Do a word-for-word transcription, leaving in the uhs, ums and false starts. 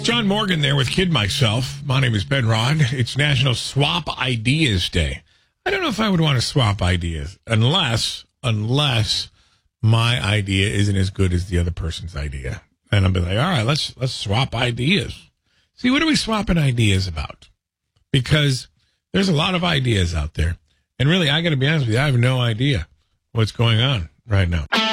John Morgan there with Kid Myself. My name is Ben Rod. It's National Swap Ideas Day. I don't know if I would want to swap ideas unless, unless my idea isn't as good as the other person's idea. And I'll be like, all right, let's, let's swap ideas. See, what are we swapping ideas about? Because there's a lot of ideas out there. And really, I got to be honest with you, I have no idea what's going on right now.